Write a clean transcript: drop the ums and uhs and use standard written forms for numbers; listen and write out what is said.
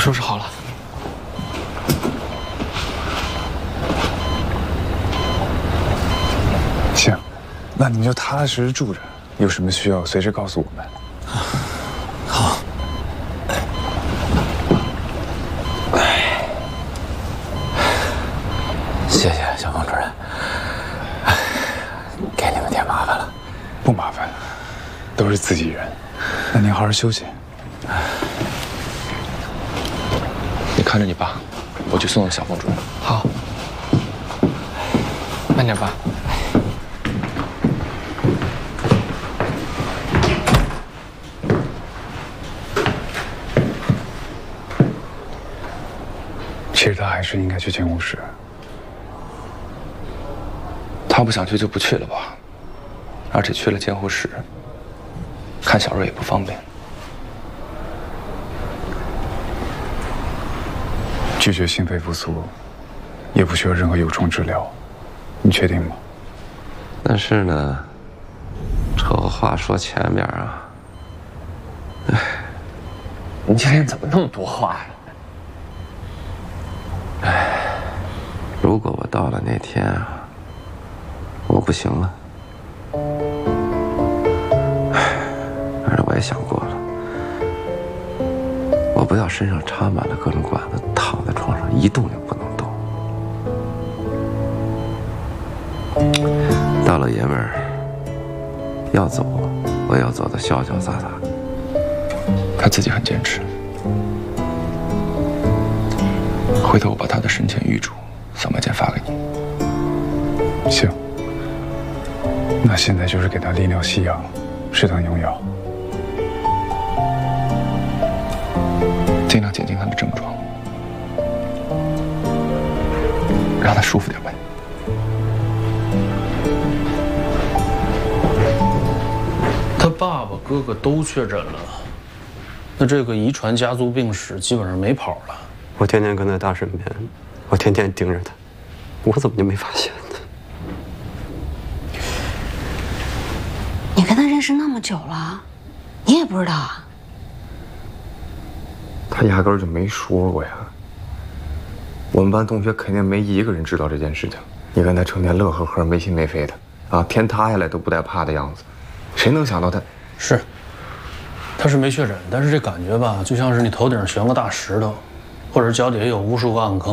收拾好了。 行，那你就踏踏实实住着，有什么需要随时告诉我们。 好。 谢谢小方主任，给你们添麻烦了。 不麻烦，都是自己人。那您好好休息。 你看着你爸，我去送小凤主任。好，慢点，爸。 其实他还是应该去监护室。 他不想去就不去了吧，而且去了监护室，看小瑞也不方便。 拒绝心肺复苏，也不需要任何有创治疗，你确定吗？ 但是呢，这话说前面啊， 你今天怎么那么多话呀？ 如果我到了那天啊，我不行了，反正我也想过了，我不要身上插满了各种管子，躺在床上一动也不能动。大老爷们儿要走，我要走得潇潇洒洒。 他自己很坚持。回头我把他的生前预嘱、小卖件发给你。 行。那现在就是给他利尿息养，适当用药， 尽量减轻他的症状，让他舒服点呗。 他爸爸、哥哥都确诊了，那这个遗传家族病史基本上没跑了。 我天天跟在他身边，我天天盯着他，我怎么就没发现呢？ 你跟他认识那么久了，你也不知道啊？ 他压根儿就没说过呀。我们班同学肯定没一个人知道这件事情。你看他成天乐呵呵、没心没肺的，啊，天塌下来都不带怕的样子，谁能想到他？ 是，他是没确诊，但是这感觉吧，就像是你头顶悬个大石头，或者脚底下有无数个暗坑。